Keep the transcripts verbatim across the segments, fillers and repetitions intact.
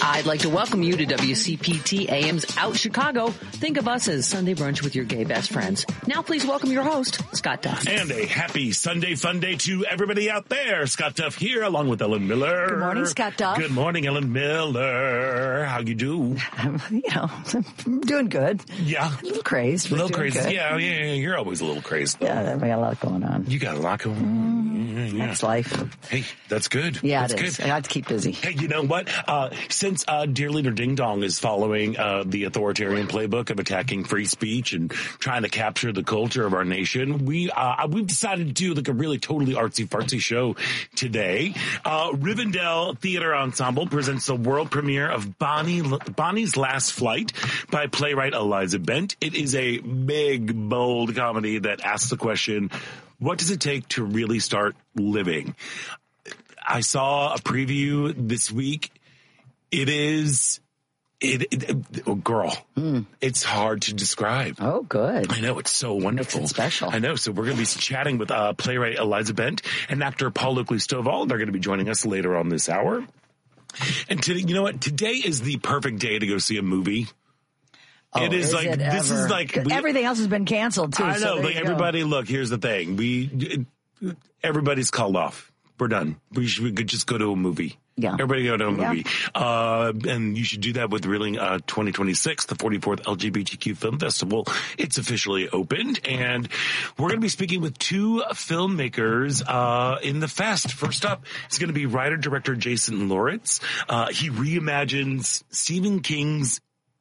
I'd like to welcome you to W C P T A M's Out Chicago. Think of us as Sunday brunch with your gay best friends. Now please welcome your host, Scott Duff. And a happy Sunday fun day to everybody out there. Scott Duff here along with Ellen Miller. Good morning, Scott Duff. Good morning, Ellen Miller. How you do? I'm, you know, I'm doing good. Yeah. A little crazed. A little crazy. Good. Yeah, yeah, yeah. You're always a little crazy, though. Yeah, I got a lot going on. You got a lot going on. Mm, yeah. That's life. Hey, that's good. Yeah, that's it is. good. I have to keep busy. Hey, you know what? Uh, since uh, Dear Leader Ding Dong is following uh, the authoritarian playbook of attacking free speech and trying to capture the culture of our nation, we uh, we've decided to do like a really totally artsy fartsy show today. Uh, Rivendell Theater Ensemble presents the world premiere of Bonnie Bonnie's Last Flight by playwright Eliza Bent. It is a big, bold comedy that asks the question, what does it take to really start living? I saw a preview this week. It is, it, it oh, girl, mm. It's hard to describe. Oh, good. I know, it's so wonderful. Makes it special. I know. So we're going to be chatting with uh, playwright Eliza Bent and actor Paul Oakley Stovall. They're going to be joining us later on this hour. And today, you know what? Today is the perfect day to go see a movie. Oh, it is, is like, it this ever? is like, we, everything else has been canceled too. I know, so like everybody, go. Look, here's the thing. We, everybody's called off. We're done. We should we could just go to a movie. Yeah. Everybody go to a movie. Yeah. Uh, and you should do that with Reeling uh, twenty twenty-six, the forty-fourth L G B T Q Film Festival. It's officially opened. And we're going to be speaking with two filmmakers uh, in the fest. First up, it's going to be writer-director Jason Loritz. Uh, he reimagines Stephen King's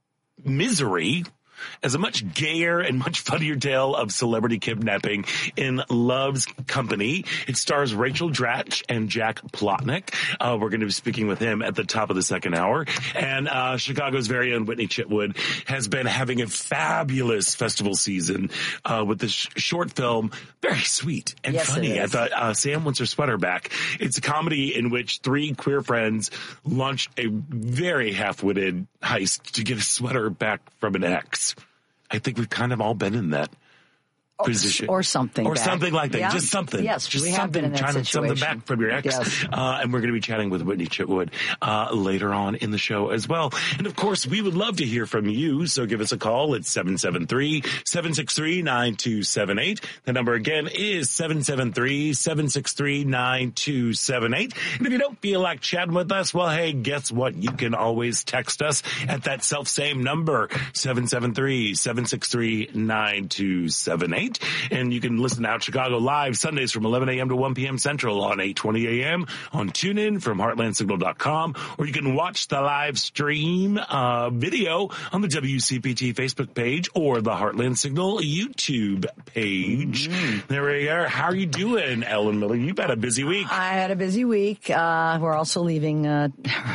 Misery as a much gayer and much funnier tale of celebrity kidnapping in Love's Company. It stars Rachel Dratch and Jack Plotnick. Uh, we're going to be speaking with him at the top of the second hour. And uh, Chicago's very own Whitney Chitwood has been having a fabulous festival season uh, with this sh- short film. Very sweet and yes, funny. I thought uh, Sam Wants Her Sweater Back. It's a comedy in which three queer friends launch a very half-witted heist to get a sweater back from an ex. I think we've kind of all been in that position. Or something. Or back. something like that. Yeah. Just something. Yes, just we something, have been in that trying to situation. something back from your ex. Yes. Uh, and we're going to be chatting with Whitney Chitwood uh, later on in the show as well. And of course, we would love to hear from you. So give us a call at seven seven three, seven six three, nine two seven eight. The number again is seven seven three, seven six three, nine two seven eight. And if you don't feel like chatting with us, well, hey, guess what? You can always text us at that self-same number, seven seven three, seven six three, nine two seven eight. And you can listen to Out Chicago live Sundays from eleven a.m. to one p.m. Central on eight twenty a.m. on TuneIn from heartland signal dot com, or you can watch the live stream uh, video on the W C P T Facebook page or the Heartland Signal YouTube page. Mm-hmm. There we are. How are you doing, Ellen Miller? You've had a busy week. I had a busy week. Uh, we're also leaving uh,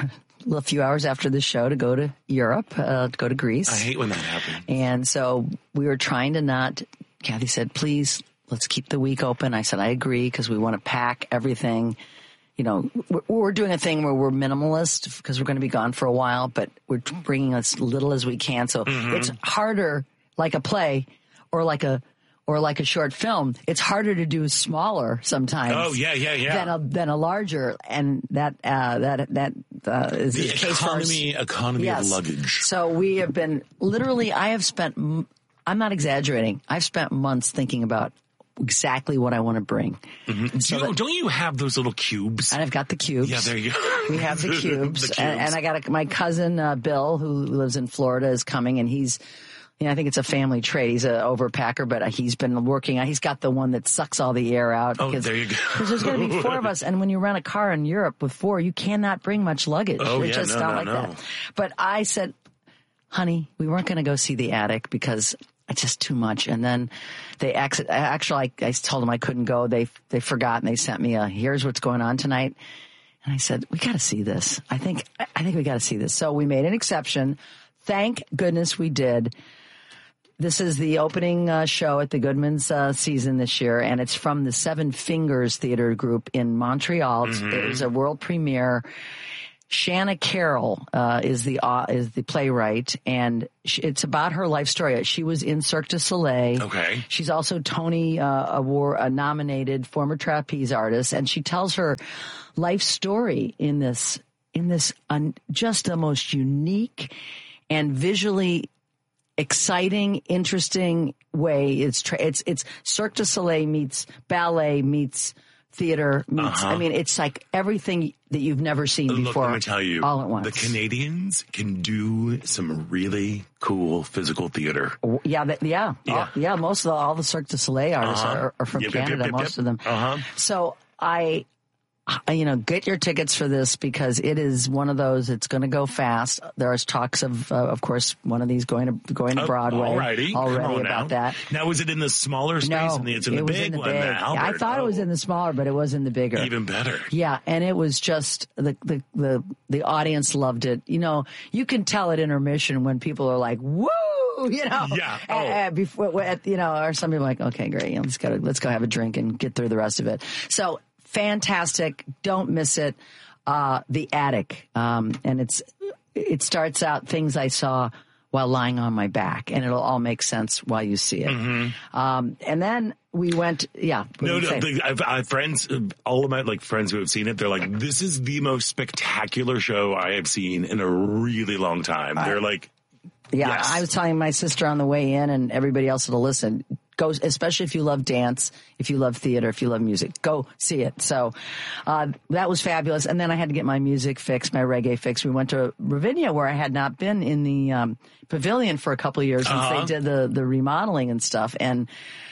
a few hours after the show to go to Europe, uh, to go to Greece. I hate when that happens. And so we were trying to not... Kathy said, please, let's keep the week open. I said, I agree, because we want to pack everything. You know, we're, we're doing a thing where we're minimalist because we're going to be gone for a while, but we're bringing as little as we can. So mm-hmm. It's harder, like a play or like a or like a short film. It's harder to do smaller sometimes. Oh, yeah, yeah, yeah. Than a, than a larger. And that uh, that that uh, is the, the case economy, for us. economy yes. of luggage. So we have been literally, I have spent... I'm not exaggerating. I've spent months thinking about exactly what I want to bring. Mm-hmm. So Do you, don't you have those little cubes? And I've got the cubes. Yeah, there you go. We have the cubes. the cubes. And, and I got a, my cousin, uh, Bill, who lives in Florida, is coming, and he's, you know, I think it's a family trait. He's an overpacker, but he's been working. He's got the one that sucks all the air out. Oh, because, there you go. Because there's going to be four of us, and when you rent a car in Europe with four, you cannot bring much luggage. Oh, it's yeah, just no, not no, like no. that. But I said, honey, we weren't going to go see the attic because it's just too much. And then they actually, actually, I, I told them I couldn't go. They they forgot, and they sent me a, here's what's going on tonight. And I said, we got to see this. I think I think we got to see this. So we made an exception. Thank goodness we did. This is the opening uh, show at the Goodman's uh, season this year, and it's from the Seven Fingers Theater Group in Montreal. Mm-hmm. It was a world premiere. Shanna Carroll uh, is the uh, is the playwright, and she, it's about her life story. She was in Cirque du Soleil. Okay. She's also Tony uh, Award uh, nominated former trapeze artist, and she tells her life story in this in this un, just the most unique and visually exciting, interesting way. It's tra- it's it's Cirque du Soleil meets ballet meets theater meets. Uh-huh. I mean, it's like everything that you've never seen Look, before. let me tell you, all at once. the Canadians can do some really cool physical theater. Yeah, that, yeah, Yeah. All, yeah. Most of the, all the Cirque du Soleil artists Uh-huh. are, are from Yep, yep, Canada. yep, yep, most yep. of them. Uh-huh. So I. You know, get your tickets for this because it is one of those. It's going to go fast. There's talks of, uh, of course, one of these going to going to Broadway. Alrighty, Come already on about now. that. Now, was it in the smaller space? No, and the, it's in it the was big in the one. big. The Albert. I thought oh. it was in the smaller, but it was in the bigger. Even better. Yeah, and it was just the the the the audience loved it. You know, you can tell at intermission when people are like, "Woo!" You know, Yeah. uh, Oh. uh, before at, you know, or some people are like, "Okay, great, let's go let's go have a drink and get through the rest of it." So fantastic! Don't miss it. Uh, the Attic, um, and it's it starts out things I saw while lying on my back, and it'll all make sense while you see it. Mm-hmm. Um, and then we went, yeah. what No, did no, you say? the- I've, I've friends, all of my like friends who have seen it. They're like, "This is the most spectacular show I have seen in a really long time." They're like, Yeah, Yes. I was telling my sister on the way in and everybody else that'll listen, go, especially if you love dance, if you love theater, if you love music, go see it. So, uh, that was fabulous. And then I had to get my music fixed, my reggae fixed. We went to Ravinia where I had not been in the, um, pavilion for a couple of years since Uh-huh. they did the, the remodeling and stuff. And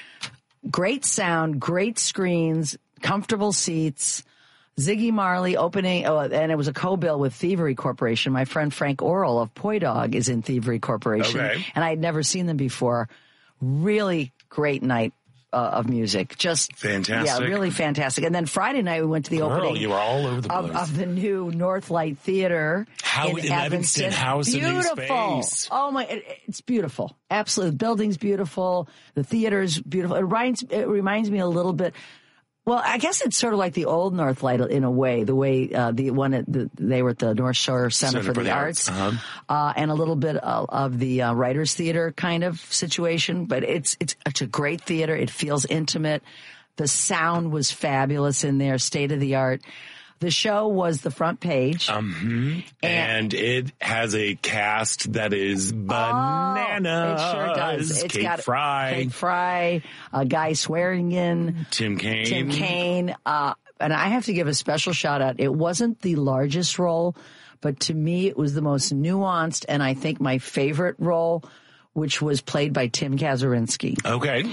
great sound, great screens, comfortable seats. Ziggy Marley opening, oh, and it was a co-bill with Thievery Corporation. My friend Frank Orrell of Poi Dog is in Thievery Corporation, Okay. and I had never seen them before. Really great night uh, of music, just Fantastic. Yeah, really fantastic. And then Friday night we went to the Girl, opening. you were all over the of, place. of the new Northlight Theater How- in, in Evanston. How is the new beautiful. space? Oh my! It, it's beautiful. Absolutely, the building's beautiful. The theater's beautiful. It reminds it reminds me a little bit. Well, I guess it's sort of like the old Northlight in a way, the way uh, the one at the, they were at the North Shore Center, for the, Arts, Uh-huh. uh, and a little bit of, of the uh, Writers Theater kind of situation. But it's it's it's a great theater. It feels intimate. The sound was fabulous in there, state of the art. The show was the front page. Um, and it has a cast that is bananas. Oh, it sure does. It's Kate got Fry, Kate Fry, a guy swearing in. Tim Kaine. Tim Kaine. Uh, and I have to give a special shout out. It wasn't the largest role, but to me, it was the most nuanced and I think my favorite role, which was played by Tim Kazurinsky. Okay.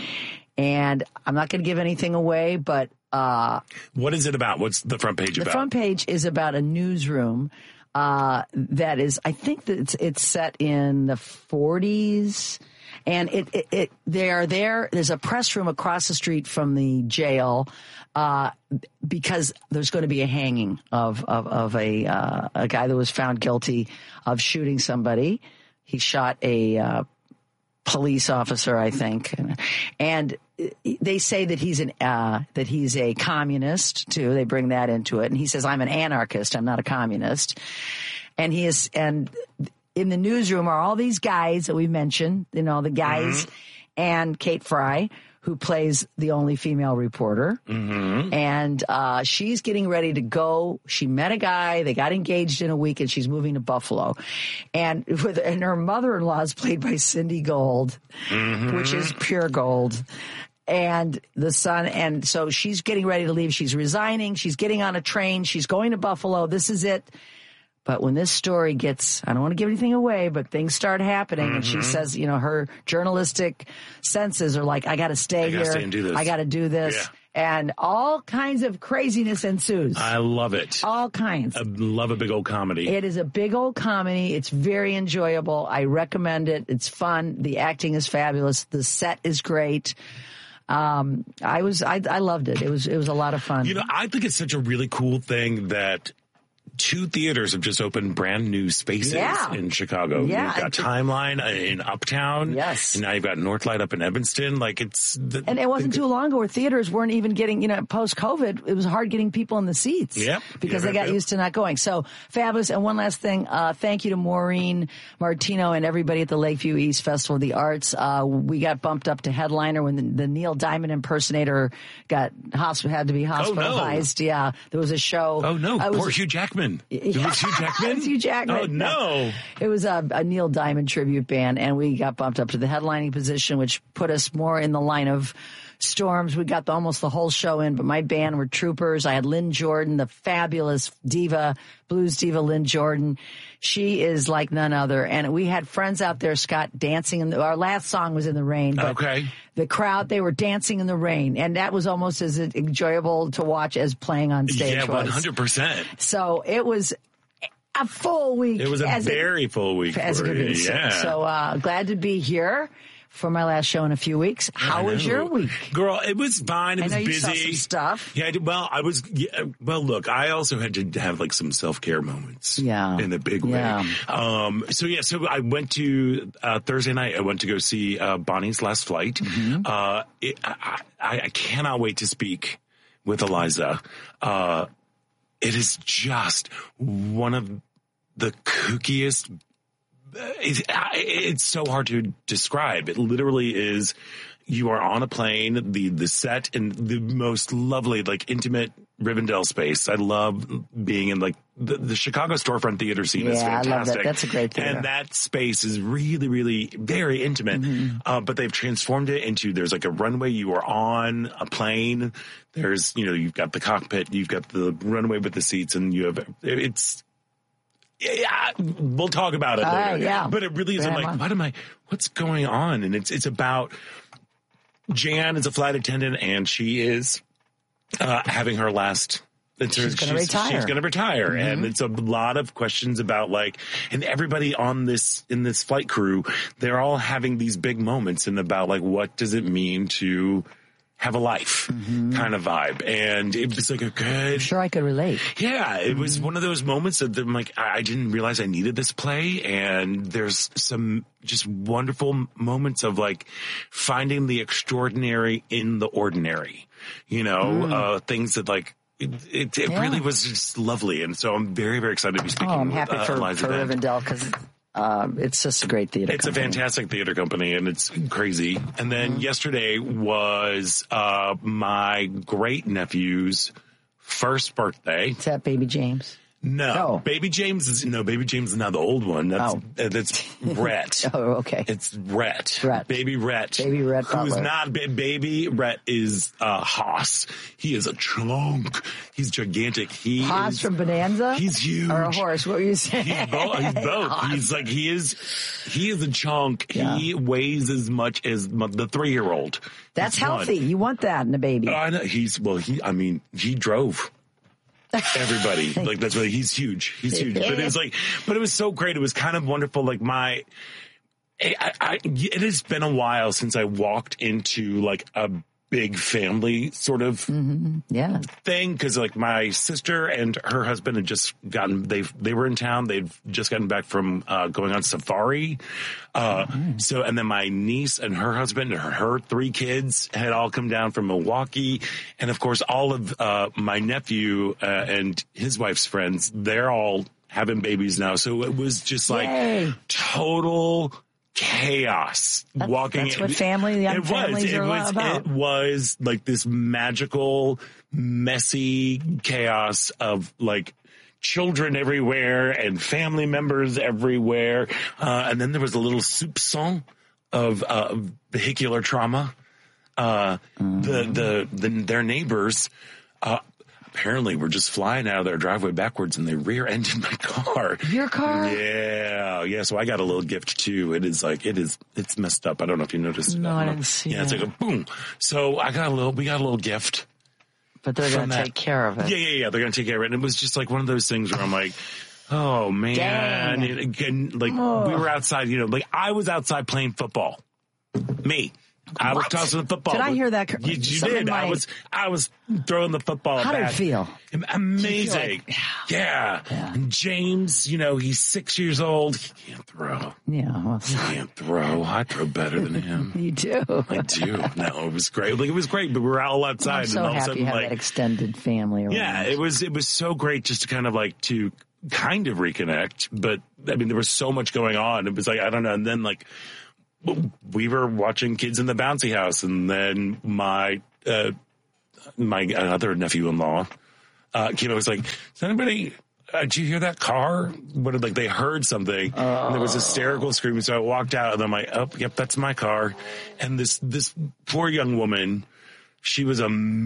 And I'm not going to give anything away, but uh, What is it about? What's the front page the about? front page is about a newsroom uh, that is, I think that it's, it's set in the forties. And it, it, it, they are there. There's a press room across the street from the jail, uh, because there's going to be a hanging of, of, of a, uh, a guy that was found guilty of shooting somebody. He shot a, uh, police officer, I think. And they say that he's an, uh, that he's a communist too. They bring that into it. And he says, I'm an anarchist. I'm not a communist. And he is, and in the newsroom are all these guys that we mentioned, you know, the guys Mm-hmm. and Kate Fry, who plays the only female reporter. Mm-hmm. And uh, she's getting ready to go. She met a guy. They got engaged in a week, and she's moving to Buffalo. And with and her mother-in-law is played by Cindy Gold, Mm-hmm. which is pure gold. And the son, and so she's getting ready to leave. She's resigning. She's getting on a train. She's going to Buffalo. This is it. But when this story gets, I don't want to give anything away, but things start happening. Mm-hmm. And she says, you know, her journalistic senses are like, I got to stay I gotta here. stay and do this. I got to do this. Yeah. And all kinds of craziness ensues. I love it. all kinds. I love a big old comedy. It is a big old comedy. It's very enjoyable. I recommend it. It's fun. The acting is fabulous. The set is great. Um, I was, I, I loved it. It was, it was a lot of fun. You know, I think it's such a really cool thing that two theaters have just opened brand new spaces Yeah. in Chicago. Yeah. You've got Timeline in Uptown. Yes. And now you've got Northlight up in Evanston. Like it's... The, And it wasn't too long ago where theaters weren't even getting, you know, post-COVID, it was hard getting people in the seats. Yep. Because Yep, they got yep. used to not going. So fabulous. And one last thing, uh, thank you to Maureen Martino and everybody at the Lakeview East Festival of the Arts. Uh, we got bumped up to headliner when the, the Neil Diamond impersonator got hosp- had to be hospitalized. Yeah. There was a show. Oh, no. Uh, it Poor was, Hugh Jackman. Jackman. It was Hugh Jackman? It was Hugh Jackman. Oh, no. It was a, a Neil Diamond tribute band, and we got bumped up to the headlining position, which put us more in the line of Storms. We got the, almost the whole show in, but my band were troopers. I had Lynn Jordan, the fabulous diva, blues diva Lynn Jordan. She is like none other. And we had friends out there, Scott, dancing. In the, our last song was In the Rain. But okay. The crowd, they were dancing in the rain. And that was almost as enjoyable to watch as playing on stage. Yeah, one hundred percent. Was. So it was a full week. It was a very a, full week. As for it you. is. Yeah. So uh, glad to be here for my last show in a few weeks. How was your week? Girl, it was fine. It I was know you busy. saw some stuff. Yeah, I did. Well, I was, yeah, well, look, I also had to have like some self-care moments. Yeah. In a big yeah. way. Um, so yeah, so I went to, uh, Thursday night, I went to go see, uh, Bonnie's Last Flight. Mm-hmm. Uh, it, I, I, I cannot wait to speak with Eliza. Uh, it is just one of the kookiest, It's, it's so hard to describe. It literally is, you are on a plane, the, the set and the most lovely, like intimate Rivendell space. I love being in like the, the Chicago storefront theater scene yeah, is fantastic. I love that. That's a great theater. And that space is really, really very intimate. Mm-hmm. Uh, but they've transformed it into, there's like a runway, you are on a plane. There's, you know, you've got the cockpit, you've got the runway with the seats, and you have, it's, yeah, we'll talk about it later. Uh, yeah. But it really is, I'm like, what am I, what's going on? And it's, it's about Jan is a flight attendant, and she is, uh, having her last, it's she's her, going to she's, retire. She's going to retire. Mm-hmm. And it's a lot of questions about like, and everybody on this, in this flight crew, they're all having these big moments and about like, what does it mean to have a life mm-hmm. kind of vibe. And it was like a good. I'm sure I could relate. Yeah. It mm-hmm. was one of those moments that I'm like, I didn't realize I needed this play. And there's some just wonderful moments of like finding the extraordinary in the ordinary, you know, mm. uh, things that like, it, it, it yeah. really was just lovely. And so I'm very, very excited to be speaking oh, I'm happy with uh, for, Eliza for Rivendell because Uh, it's just a great theater It's company. a fantastic theater company, and it's crazy. And then mm-hmm. yesterday was uh, my great nephew's first birthday. Is that Baby James? No, no. Baby James is no Baby James is now the old one. That's oh. uh, that's Rhett. oh, okay. It's Rhett. Rhett. Baby Rhett. Baby Rhett. Who's Butler. not ba- Baby Rhett is uh, Haas. He is a chunk. He's gigantic. He Haas is, from Bonanza. He's huge. Or a horse. What were you saying? He's both. He's, both. he's like he is. He is a chunk. Yeah. He weighs as much as the three-year-old. That's he's healthy. One. You want that in a baby. I know. He's well. He. I mean, he drove. Everybody like that's really he's huge he's huge but it was like but it was so great. It was kind of wonderful. Like my I, I, it has been a while since I walked into like a big family sort of mm-hmm. yeah thing, because like my sister and her husband had just gotten they they were in town. They've just gotten back from uh going on safari, uh mm-hmm. so and then my niece and her husband and her, her three kids had all come down from Milwaukee, and of course all of uh my nephew uh, and his wife's friends, they're all having babies now. So it was just like Yay. total chaos that's, walking that's in. what family young it families was, it are was, about. It was like this magical, messy chaos of like children everywhere and family members everywhere. Uh, and then there was a little soupçon of uh, vehicular trauma. Uh, mm. the, the, the, their neighbors, uh, apparently were just flying out of their driveway backwards, and they rear-ended my car. Your car? Yeah. Yeah. So I got a little gift too. It is like, it is, it's messed up. I don't know if you noticed. No, I, I didn't see Yeah. that. It's like a boom. So I got a little, we got a little gift. But they're going to take care of it. Yeah. Yeah. Yeah. They're going to take care of it. And it was just like one of those things where I'm like, oh man. Dang. And again, like oh. we were outside, you know, like I was outside playing football. Me. I was What? tossing the football. Did I hear that? You, you Some of did. my- I was, I was throwing the football. How did it back. feel? Amazing. like- yeah. Yeah. And James, you know, he's six years old. He can't throw. Yeah. Well, He can't throw. I throw better than him. you do. I do. No, it was great. Like it was great, but we were all outside. I'm so and all of a happy sudden, you have like, that extended family around. yeah, it was, it was so great just to kind of like to kind of reconnect. But I mean, there was so much going on. It was like, I don't know. And then like, we were watching Kids in the Bouncy House, and then my uh, my other nephew-in-law uh, came. I was like, "Is anybody uh, did you hear that car? What, like they heard something oh. and there was hysterical screaming. So I walked out and I'm like, oh, yep, that's my car. And this, this poor young woman, she was a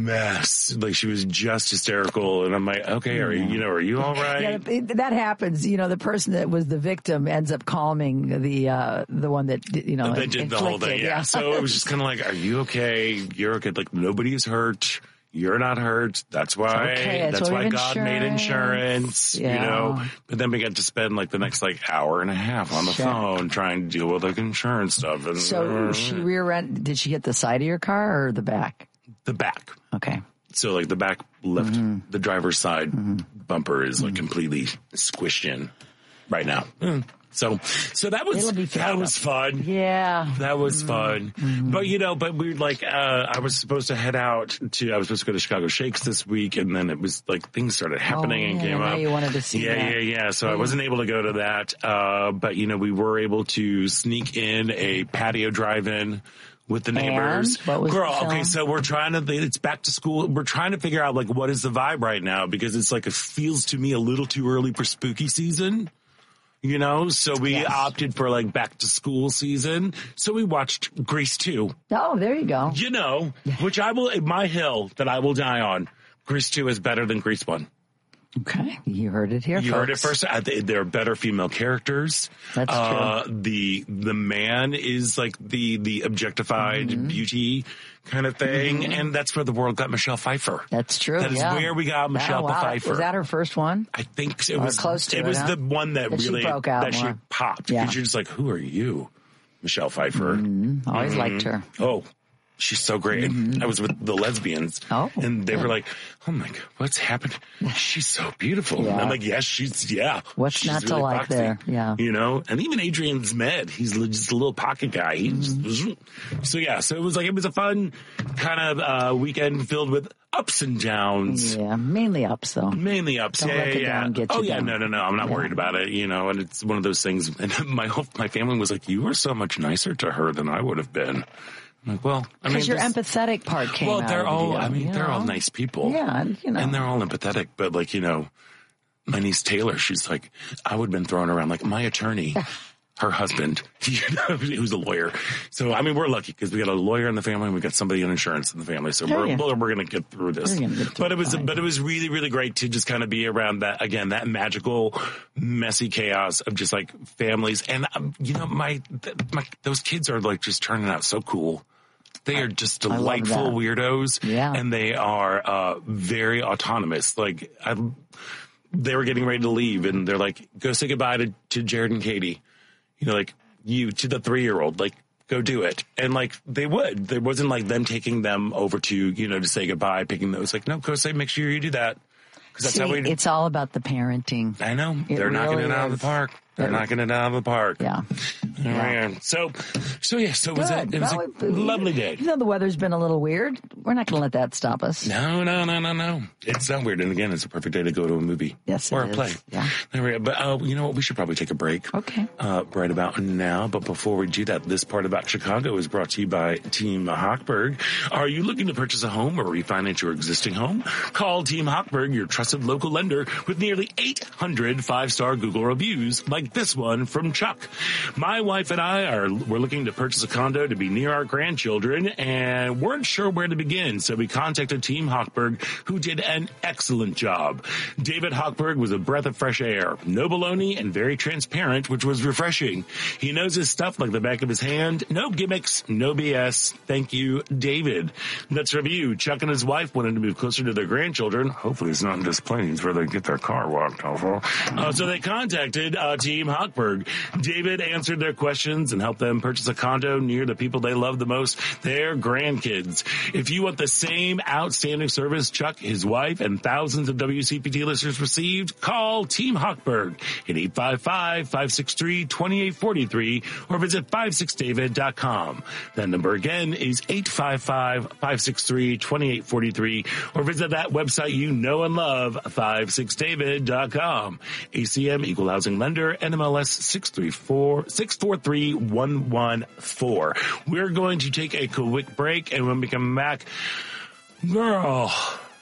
mess. Like she was just hysterical. And I'm like, okay, are you, you know, are you all right? Yeah, it, that happens. You know, the person that was the victim ends up calming the, uh, the one that, you know, that did the whole thing. Yeah. yeah. So it was just kind of like, are you okay? You're okay. Like nobody's hurt. You're not hurt. That's why, okay. that's why God insurance. made insurance, yeah. you know, but then we got to spend like the next like hour and a half on the sure. phone trying to deal with like insurance stuff. And, so uh, she rear end, did she hit the side of your car or the back? The back. Okay. So like the back left, mm-hmm. the driver's side mm-hmm. bumper is like mm-hmm. completely squished in right now. Mm. So, so that was, that was fun. Yeah. That was mm-hmm. fun. Mm-hmm. But, you know, but we like, uh, I was supposed to head out to, I was supposed to go to Chicago Shakes this week. And then it was like things started happening oh, and yeah, came I know up. You wanted to see yeah, that. yeah, yeah. So yeah. I wasn't able to go to that. Uh, but, you know, we were able to sneak in a patio drive-in with the neighbors. And what was Girl, the okay, so we're trying to, it's back to school. We're trying to figure out like what is the vibe right now because it's like, it feels to me a little too early for spooky season. You know, so we yes. opted for like back to school season. So we watched Grease two. Oh, there you go. You know, which I will, my hill that I will die on. Grease two is better than Grease one. Okay. You heard it here, You folks. heard it first. I think there are better female characters. That's uh, true. The, the man is like the, the objectified mm-hmm. beauty kind of thing. Mm-hmm. And that's where the world got Michelle Pfeiffer. That's true. That is yeah. where we got Michelle oh, wow. Pfeiffer. Was that her first one? I think it or was close to it. It was huh? the one that, that really, she broke out that more. she popped. Yeah. Because you're just like, who are you? Michelle Pfeiffer. Mm-hmm. Always mm-hmm. liked her. Oh, she's so great. Mm-hmm. I was with the lesbians. Oh, and they yeah. were like, oh my God, what's happened? She's so beautiful. Yeah. And I'm like, yes, she's, yeah. What's she's not really to like foxy. there? Yeah. You know, and even Adrian's med, he's just a little pocket guy. He mm-hmm. just, so yeah, so it was like, it was a fun kind of uh, weekend filled with ups and downs. Yeah, mainly ups though. Mainly ups. Don't yeah, let the yeah. down get oh you yeah, down. no, no, no. I'm not yeah. worried about it. You know, and it's one of those things. And my whole, my family was like, "You were so much nicer to her than I would have been." I'm like, well, I mean, because your this, empathetic part came well, out. they're of all. you, I mean, you they're know? all nice people. Yeah, you know, and they're all empathetic. But like, you know, my niece Taylor, she's like, I would have been thrown around like my attorney. Her husband, you know, who's a lawyer. So, I mean, we're lucky because we got a lawyer in the family and we got somebody in insurance in the family. So oh, we're, yeah. we're, we're going to get through this. Get through but it was, fine. but it was really, really great to just kind of be around that, again, that magical, messy chaos of just like families. And, um, you know, my, my, those kids are like just turning out so cool. They are just delightful weirdos. Yeah. And they are, uh, very autonomous. Like, I, they were getting ready to leave and they're like, go say goodbye to, to Jared and Katie. You know, like you to the three-year-old, like, go do it. And like, they would. There wasn't like them taking them over to, you know, to say goodbye, picking those. Like, no, go say, make sure you do that. Because that's See, how we do. It's all about the parenting. I know. It They're knocking really it out is. of the park. They're It- knocking it out of the park. Yeah. Yeah. So, so yeah, so it was, a, Good. it was a Well, we- lovely day. Even though the weather's been a little weird, we're not going to let that stop us. No, no, no, no, no. It's not weird. And again, it's a perfect day to go to a movie. Yes, Or it a play. is. Yeah. There we go. But uh, you know what? We should probably take a break. Okay. Uh, right about now. But before we do that, this part about Chicago is brought to you by Team Hochberg. Are you looking to purchase a home or refinance your existing home? Call Team Hochberg, your trusted local lender with nearly eight hundred five-star Google reviews like this one from Chuck. My wife and I are we're looking to purchase a condo to be near our grandchildren and weren't sure where to begin, so we contacted Team Hochberg, who did an excellent job. David Hochberg was a breath of fresh air, no baloney and very transparent, which was refreshing. He knows his stuff like the back of his hand. No gimmicks, no B S. Thank you, David. Let's review. Chuck and his wife wanted to move closer to their grandchildren. Hopefully it's not in Des Plaines where they get their car walked off of. Uh, so they contacted uh, Team Hochberg. David answered their questions and helped them purchase a condo near the people they love the most, their grandkids. If you want the same outstanding service Chuck, his wife, and thousands of W C P T listeners received, call Team Hochberg at eight five five, five six three, two eight four three or visit five six david dot com. That number again is eight five five, five six three, two eight four three or visit that website you know and love, five six david dot com. A C M Equal Housing Lender, N M L S six three four, six four three one one four. We're going to take a quick break, and when we come back, girl,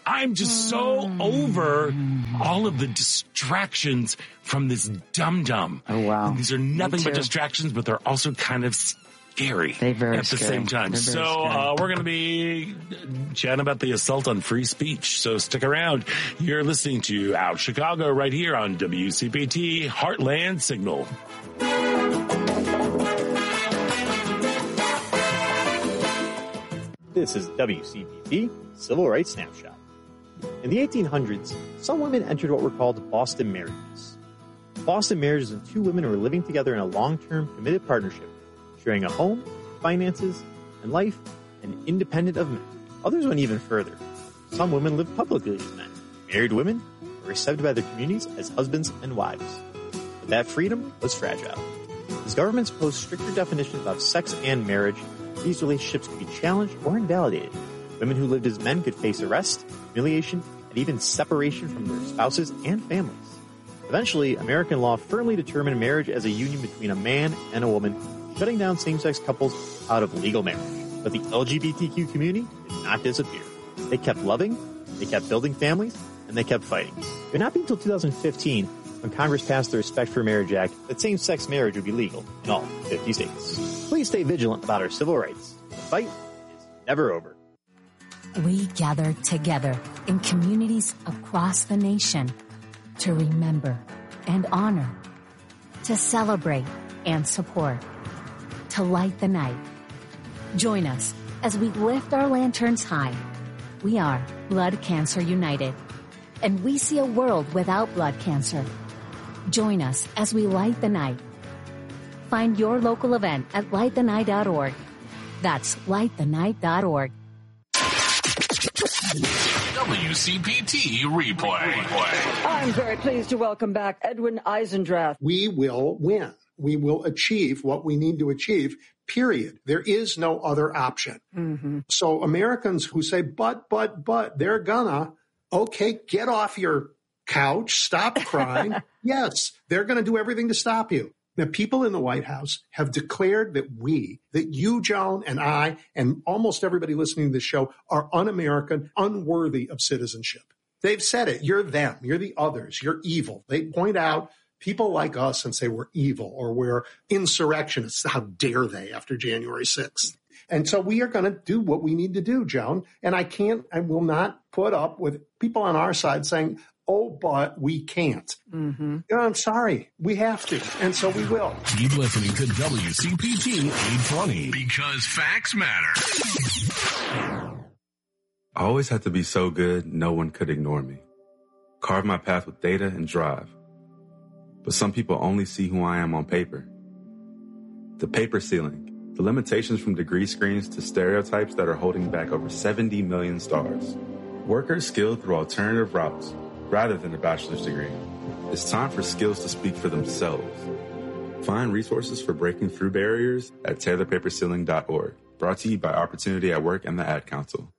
I'm just so over all of the distractions from this dum-dum. Oh, wow. And these are nothing but distractions, but they're also kind of scary They're very at the scary. same time. They're very So uh, scary. we're going to be chatting about the assault on free speech. So stick around. You're listening to Out Chicago right here on W C P T Heartland Signal. This is W C P T Civil Rights Snapshot. In the eighteen hundreds, some women entered what were called Boston marriages. Boston marriages when two women were living together in a long-term committed partnership, sharing a home, finances, and life, and independent of men. Others went even further. Some women lived publicly as men. Married women were accepted by their communities as husbands and wives. But that freedom was fragile. As governments posed stricter definitions of sex and marriage, these relationships could be challenged or invalidated. Women who lived as men could face arrest, humiliation, and even separation from their spouses and families. Eventually, American law firmly determined marriage as a union between a man and a woman, shutting down same-sex couples out of legal marriage. But the L G B T Q community did not disappear. They kept loving, they kept building families, and they kept fighting. It would not be until two thousand fifteen, when Congress passed the Respect for Marriage Act, that same-sex marriage would be legal in all fifty states. Please stay vigilant about our civil rights. The fight is never over. We gather together in communities across the nation to remember and honor, to celebrate and support, to light the night. Join us as we lift our lanterns high. We are Blood Cancer United, and we see a world without blood cancer. Join us as we light the night. Find your local event at light the night dot org. That's light the night dot org. W C P T replay. I'm very pleased to welcome back Edwin Eisendrath. We will win. We will achieve what we need to achieve, period. There is no other option. Mm-hmm. So Americans who say, but, but, but, they're gonna, okay, get off your couch, stop crying. Yes, they're going to do everything to stop you. Now, people in the White House have declared that we, that you, Joan, and I, and almost everybody listening to this show are un-American, unworthy of citizenship. They've said it. You're them. You're the others. You're evil. They point out people like us and say we're evil or we're insurrectionists. How dare they after January sixth? And so we are going to do what we need to do, Joan. And I can't, I will not put up with people on our side saying, oh, but we can't. Mm-hmm. You know, I'm sorry. We have to. And so we will. Keep listening to W C P T eight twenty because facts matter. I always had to be so good, no one could ignore me. Carve my path with data and drive. But some people only see who I am on paper. The paper ceiling, the limitations from degree screens to stereotypes that are holding back over seventy million stars. Workers skilled through alternative routes rather than a bachelor's degree. It's time for skills to speak for themselves. Find resources for breaking through barriers at tear the paper ceiling dot org. Brought to you by Opportunity at Work and the Ad Council.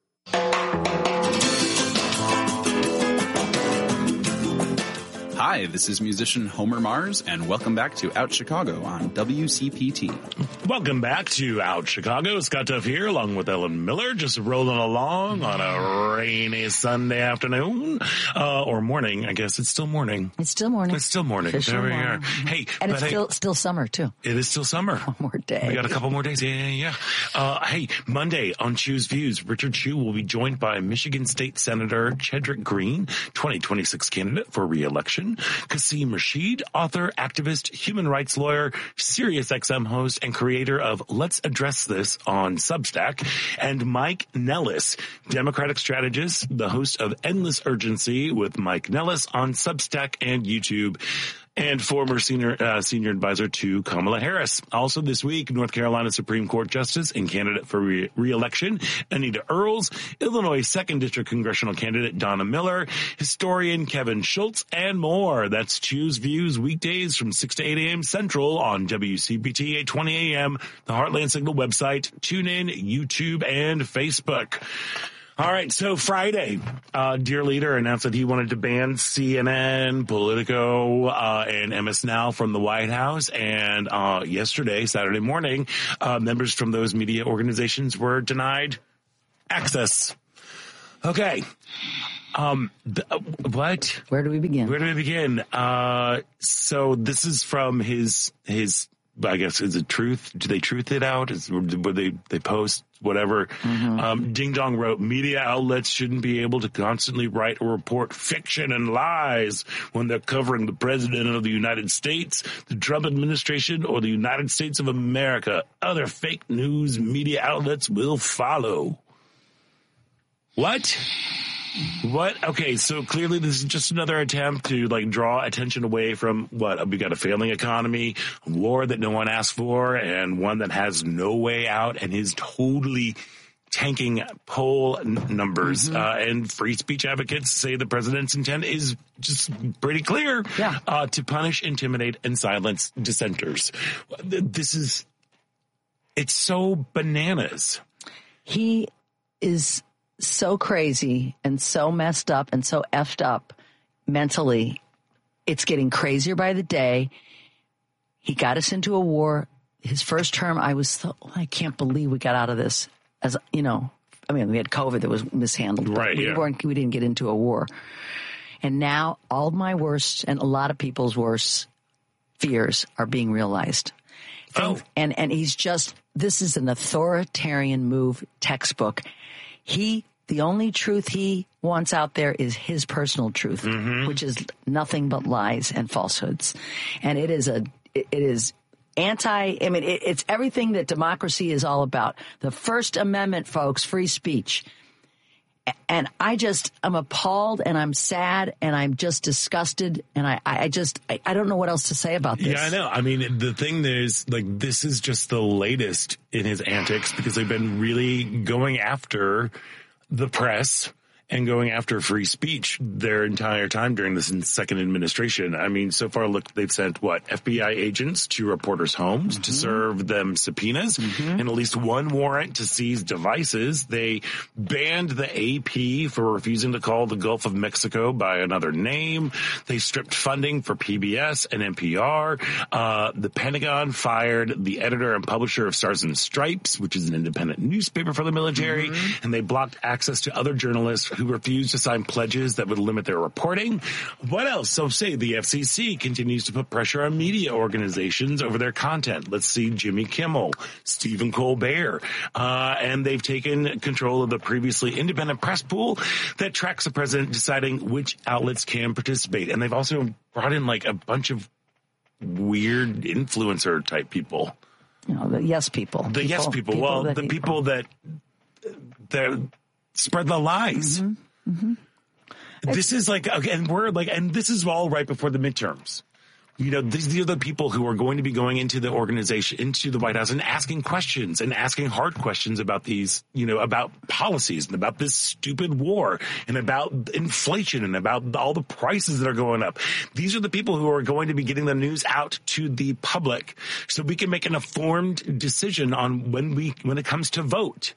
Hi, this is musician Homer Mars, and welcome back to Out Chicago on W C P T. Welcome back to Out Chicago. Scott Duff here, along with Ellen Miller, just rolling along on a rainy Sunday afternoon, uh, or morning. I guess it's still morning. It's still morning. It's still morning. Official there we morning. are. Hey, and but it's hey, still still summer too. It is still summer. One more day. We got a couple more days. Yeah, yeah, yeah. Uh, hey, Monday on Chew's Views, Richard Chew will be joined by Michigan State Senator Chedrick Green, twenty twenty-six candidate for re-election, Kasim Rashid, author, activist, human rights lawyer, SiriusXM host, and creator of Let's Address This on Substack, and Mike Nellis, Democratic strategist, the host of Endless Urgency with Mike Nellis on Substack and YouTube, and former senior uh, senior advisor to Kamala Harris. Also this week, North Carolina Supreme Court Justice and candidate for re- re-election, Anita Earls, Illinois second District Congressional candidate Donna Miller, historian Kevin Schultz, and more. That's Chew's Views weekdays from six to eight a.m. Central on W C P T eight twenty a.m., the Heartland Signal website, TuneIn, YouTube, and Facebook. All right, so Friday, uh, Dear Leader announced that he wanted to ban C N N, Politico, uh, and M S Now from the White House. And uh, yesterday, Saturday morning, uh, members from those media organizations were denied access. Okay. Um, th- uh, what? Where do we begin? Where do we begin? Uh, so this is from his, his, I guess, is it truth? Do they truth it out? Is, would they, they post whatever? Mm-hmm. Um, Ding Dong wrote, media outlets shouldn't be able to constantly write or report fiction and lies when they're covering the president of the United States, the Trump administration, or the United States of America. Other fake news media outlets will follow. What? What? Okay, so clearly this is just another attempt to like draw attention away from what? We got a failing economy, a war that no one asked for, and one that has no way out and is totally tanking poll n- numbers. Mm-hmm. Uh, and free speech advocates say the president's intent is just pretty clear. Yeah. Uh, to punish, intimidate, and silence dissenters. This is, it's so bananas. He is so crazy and so messed up and so effed up mentally. It's getting crazier by the day. He got us into a war. His first term, I was so, I can't believe we got out of this. As you know, I mean, we had COVID that was mishandled. Right, we yeah. weren't, we didn't get into a war. And now all my worst and a lot of people's worst fears are being realized. Oh. And, and he's just, this is an authoritarian move, textbook. He, the only truth he wants out there is his personal truth, mm-hmm. which is nothing but lies and falsehoods. And it is a, it, it is anti, I mean, it, it's everything that democracy is all about. The First Amendment, folks, free speech. And I just, I'm appalled and I'm sad and I'm just disgusted. And I, I just, I, I don't know what else to say about this. Yeah, I know. I mean, the thing is, like, this is just the latest in his antics because they've been really going after the press and going after free speech their entire time during this second administration. I mean, so far, look, they've sent, what, F B I agents to reporters' homes mm-hmm. to serve them subpoenas mm-hmm. and at least one warrant to seize devices. They banned the A P for refusing to call the Gulf of Mexico by another name. They stripped funding for P B S and N P R. Uh, the Pentagon fired the editor and publisher of Stars and Stripes, which is an independent newspaper for the military, mm-hmm. and they blocked access to other journalists who refused to sign pledges that would limit their reporting. What else? So say the F C C continues to put pressure on media organizations over their content. Let's see Jimmy Kimmel, Stephen Colbert, uh, and they've taken control of the previously independent press pool that tracks the president deciding which outlets can participate. And they've also brought in like a bunch of weird influencer type people. You know, the yes people. The people, yes people. people well, that the he, people that, that spread the lies. Mm-hmm. Mm-hmm. This is like, okay, and we're like, and this is all right before the midterms. You know, these, these are the people who are going to be going into the organization, into the White House and asking questions and asking hard questions about these, you know, about policies and about this stupid war and about inflation and about all the prices that are going up. These are the people who are going to be getting the news out to the public so we can make an informed decision on when we, when it comes to vote.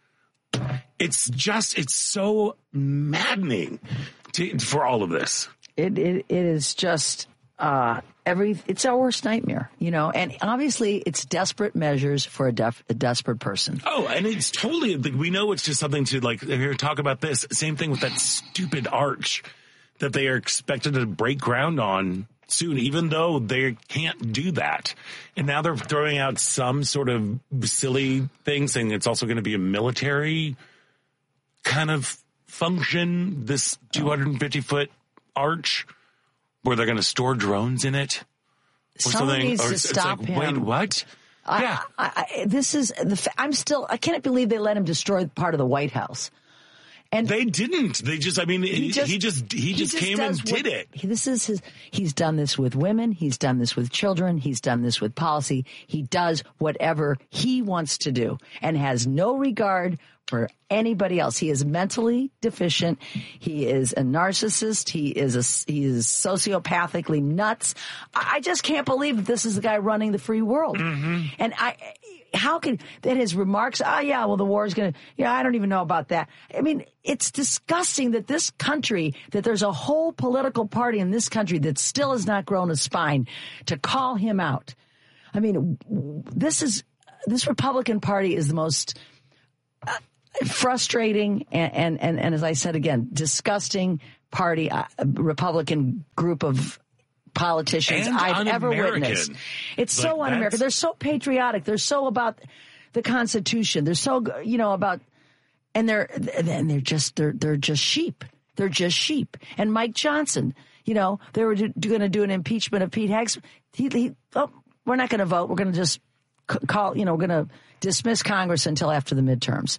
It's just, it's so maddening to, for all of this. It, it, it is just, uh, every, it's our worst nightmare, you know, and obviously it's desperate measures for a, def, a desperate person. Oh, and it's totally, we know it's just something to like, here, talk about this. Same thing with that stupid arch that they are expected to break ground on soon, even though they can't do that. And now they're throwing out some sort of silly thing saying it's also going to be a military kind of function, this two hundred fifty foot arch where they're going to store drones in it. Or Someone something. needs or to it's, stop it's like, him. Wait, what? I, yeah. I, I, this is the, I'm still, I can't believe they let him destroy part of the White House. And they didn't. They just, I mean, he just, he just, he he just, just came and what, did it. He, this is his, he's done this with women. He's done this with children. He's done this with policy. He does whatever he wants to do and has no regard for anybody else. He is mentally deficient. He is a narcissist. He is a, he is sociopathically nuts. I just can't believe this is the guy running the free world. Mm-hmm. And I, how can that his remarks? Oh yeah, well the war is going to. Yeah, I don't even know about that. I mean, it's disgusting that this country, that there's a whole political party in this country that still has not grown a spine to call him out. I mean, this is this Republican Party is the most. Uh, frustrating and, and, and, and as I said again, disgusting party, uh, Republican group of politicians And I've ever un-American. witnessed. It's Like, so un-American. that's- They're so patriotic. They're so about the Constitution. They're so, you know, about, and they're, and they're just, they're, they're just sheep. They're just sheep. And Mike Johnson, you know, they were do, going to do an impeachment of Pete Hegseth. He, he, oh, we're not going to vote. We're going to just call, you know, we're going to dismiss Congress until after the midterms.